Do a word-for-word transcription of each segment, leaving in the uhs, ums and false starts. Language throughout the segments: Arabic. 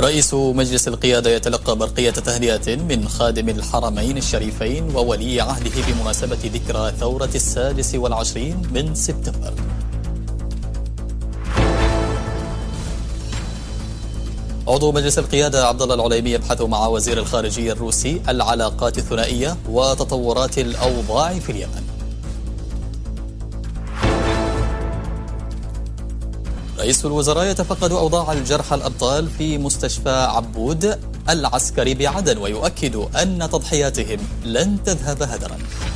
رئيس مجلس القيادة يتلقى برقية تهنئة من خادم الحرمين الشريفين وولي عهده بمناسبة ذكرى ثورة السادس والعشرين من سبتمبر. عضو مجلس القيادة عبد الله العليمي يبحث مع وزير الخارجية الروسي العلاقات الثنائية وتطورات الأوضاع في اليمن. رئيس الوزراء يتفقد أوضاع الجرحى الأبطال في مستشفى عبود العسكري بعدن ويؤكد أن تضحياتهم لن تذهب هدرا.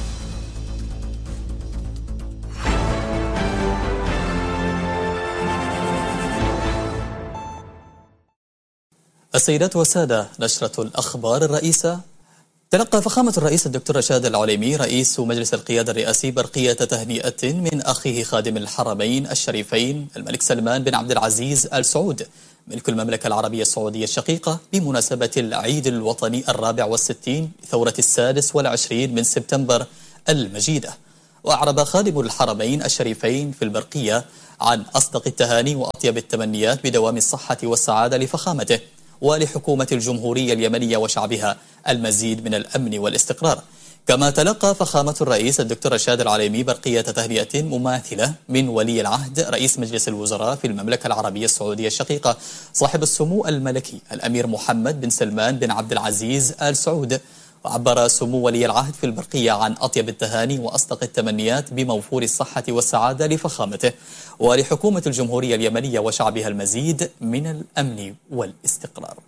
السيدات والسادة، نشرة الأخبار الرئيسة. تلقى فخامة الرئيس الدكتور رشاد العليمي رئيس مجلس القيادة الرئاسي برقية تهنئة من أخيه خادم الحرمين الشريفين الملك سلمان بن عبد العزيز آل سعود ملك المملكة العربية السعودية الشقيقة بمناسبة العيد الوطني الرابع والستين لثورة السادس والعشرين من سبتمبر المجيدة. وأعرب خادم الحرمين الشريفين في البرقية عن أصدق التهاني وأطيب التمنيات بدوام الصحة والسعادة لفخامته ولحكومة الجمهورية اليمنية وشعبها المزيد من الأمن والاستقرار. كما تلقى فخامة الرئيس الدكتور رشاد العليمي برقية تهنئة مماثلة من ولي العهد رئيس مجلس الوزراء في المملكة العربية السعودية الشقيقة صاحب السمو الملكي الأمير محمد بن سلمان بن عبد العزيز آل سعود. وعبر سمو ولي العهد في البرقية عن أطيب التهاني وأصدق التمنيات بموفور الصحة والسعادة لفخامته ولحكومة الجمهورية اليمنية وشعبها المزيد من الأمن والاستقرار.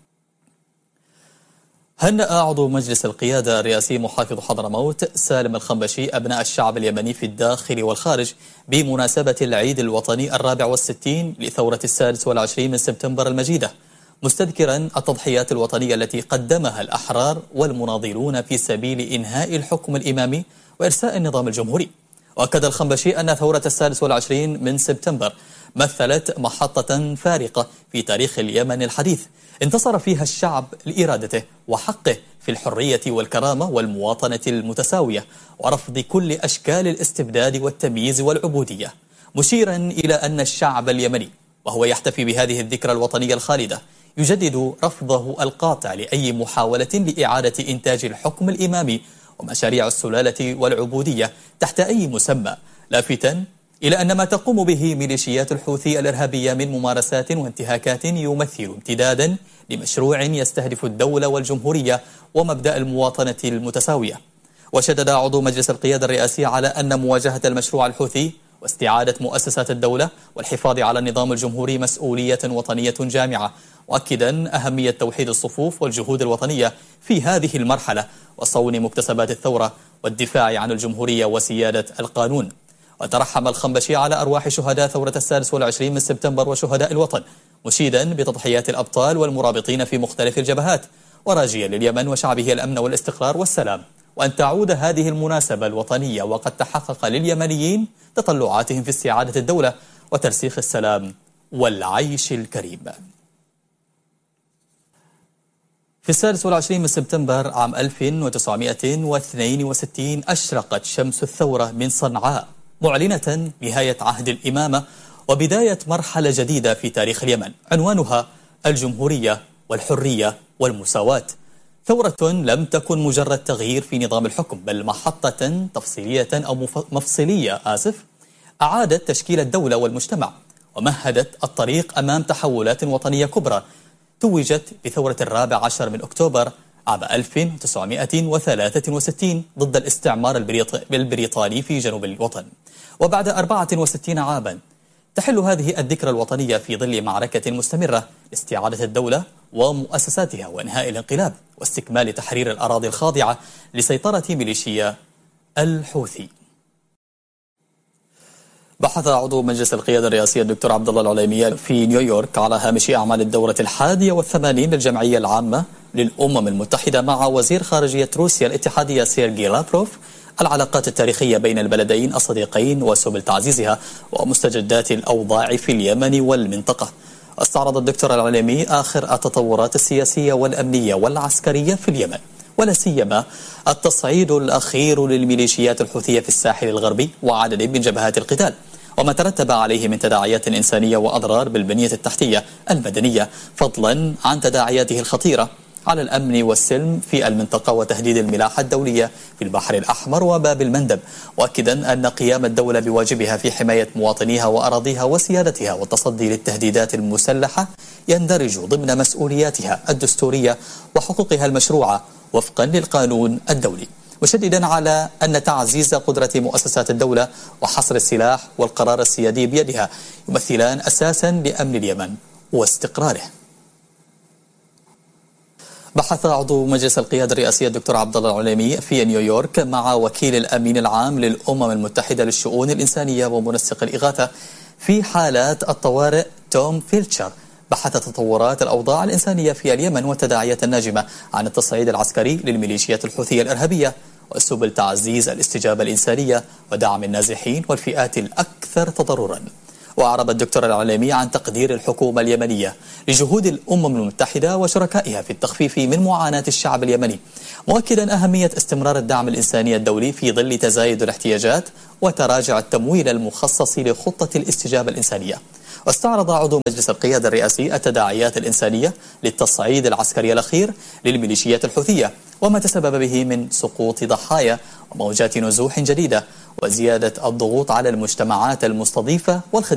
هنأ عضو مجلس القيادة الرئاسي محافظ حضرموت سالم الخنبشي أبناء الشعب اليمني في الداخل والخارج بمناسبة العيد الوطني الرابع والستين لثورة السادس والعشرين من سبتمبر المجيدة، مستذكرا التضحيات الوطنية التي قدمها الأحرار والمناضلون في سبيل إنهاء الحكم الإمامي وإرساء النظام الجمهوري. وأكد الخنبشي أن ثورة السادس والعشرين من سبتمبر مثلت محطة فارقة في تاريخ اليمن الحديث، انتصر فيها الشعب لإرادته وحقه في الحرية والكرامة والمواطنة المتساوية ورفض كل أشكال الاستبداد والتمييز والعبودية، مشيرا إلى أن الشعب اليمني وهو يحتفي بهذه الذكرى الوطنية الخالدة يجدد رفضه القاطع لأي محاولة لإعادة إنتاج الحكم الإمامي ومشاريع السلالة والعبودية تحت أي مسمى، لافتا إلى أن ما تقوم به ميليشيات الحوثي الإرهابية من ممارسات وانتهاكات يمثل امتدادا لمشروع يستهدف الدولة والجمهورية ومبدأ المواطنة المتساوية. وشدد عضو مجلس القيادة الرئاسي على أن مواجهة المشروع الحوثي واستعادة مؤسسات الدولة والحفاظ على النظام الجمهوري مسؤولية وطنية جامعة، مؤكدا أهمية توحيد الصفوف والجهود الوطنية في هذه المرحلة وصون مكتسبات الثورة والدفاع عن الجمهورية وسيادة القانون. وترحم الخنبشي على أرواح شهداء ثورة السادس والعشرين من سبتمبر وشهداء الوطن، مشيدا بتضحيات الأبطال والمرابطين في مختلف الجبهات، وراجيا لليمن وشعبه الأمن والاستقرار والسلام، وأن تعود هذه المناسبة الوطنية وقد تحقق لليمنيين تطلعاتهم في استعادة الدولة وترسيخ السلام والعيش الكريم. في السادس والعشرين من سبتمبر عام ألف وتسعمائة واثنين وستين أشرقت شمس الثورة من صنعاء معلنة نهاية عهد الإمامة وبداية مرحلة جديدة في تاريخ اليمن عنوانها الجمهورية والحرية والمساواة. ثورة لم تكن مجرد تغيير في نظام الحكم بل محطة تفصيلية أو مفصلية آسف أعادت تشكيل الدولة والمجتمع ومهدت الطريق أمام تحولات وطنية كبرى توجت بثورة الرابع عشر من أكتوبر عام ألف وتسعمائة وثلاثة وستين ضد الاستعمار البريطاني في جنوب الوطن. وبعد أربعة وستين عاما تحل هذه الذكرى الوطنية في ظل معركة مستمرة لاستعادة الدولة ومؤسساتها وإنهاء الانقلاب واستكمال تحرير الأراضي الخاضعة لسيطرة ميليشيا الحوثي. بحث عضو مجلس القيادة الرئاسية الدكتور عبد الله العليمي في نيويورك على هامش أعمال الدورة الحادية والثمانين للجمعية العامة للأمم المتحدة مع وزير خارجية روسيا الاتحادية سيرجي لافروف العلاقات التاريخية بين البلدين الصديقين وسبل تعزيزها ومستجدات الأوضاع في اليمن والمنطقة. استعرض الدكتور العليمي آخر التطورات السياسية والأمنية والعسكرية في اليمن ولا سيما التصعيد الأخير للميليشيات الحوثية في الساحل الغربي وعدد من جبهات القتال، وما ترتب عليه من تداعيات إنسانية وأضرار بالبنية التحتية المدنية، فضلا عن تداعياته الخطيرة على الأمن والسلم في المنطقة وتهديد الملاحة الدولية في البحر الأحمر وباب المندب، مؤكدا أن قيام الدولة بواجبها في حماية مواطنيها وأراضيها وسيادتها والتصدي للتهديدات المسلحة يندرج ضمن مسؤولياتها الدستورية وحقوقها المشروعة وفقا للقانون الدولي، مشددا على أن تعزيز قدرة مؤسسات الدولة وحصر السلاح والقرار السيادي بيدها يمثلان أساسا لأمن اليمن واستقراره. بحث عضو مجلس القيادة الرئاسية الدكتور عبد الله العليمي في نيويورك مع وكيل الأمين العام للأمم المتحدة للشؤون الإنسانية ومنسق الإغاثة في حالات الطوارئ توم فيلتشر، بحث تطورات الأوضاع الإنسانية في اليمن والتداعيات الناجمة عن التصعيد العسكري للميليشيات الحوثية الإرهابية وسبل تعزيز الاستجابة الإنسانية ودعم النازحين والفئات الأكثر تضررا. وأعرب الدكتور العليمي عن تقدير الحكومة اليمنية لجهود الأمم المتحدة وشركائها في التخفيف من معاناة الشعب اليمني، مؤكدا أهمية استمرار الدعم الإنساني الدولي في ظل تزايد الاحتياجات وتراجع التمويل المخصص لخطة الاستجابة الإنسانية. واستعرض عضو مجلس القيادة الرئاسي التداعيات الإنسانية للتصعيد العسكري الأخير للميليشيات الحوثية وما تسبب به من سقوط ضحايا وموجات نزوح جديدة وزيادة الضغوط على المجتمعات المستضيفة والخدمات